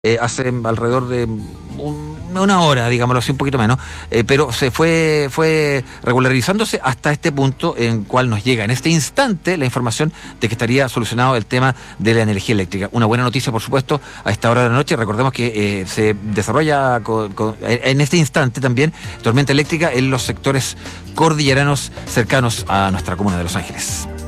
hace alrededor de una hora, digámoslo así, un poquito menos, pero se fue regularizándose hasta este punto en cual nos llega en este instante la información de que estaría solucionado el tema de la energía eléctrica. Una buena noticia, por supuesto, a esta hora de la noche. Recordemos que se desarrolla en este instante también tormenta eléctrica en los sectores cordilleranos cercanos a nuestra comuna de Los Ángeles.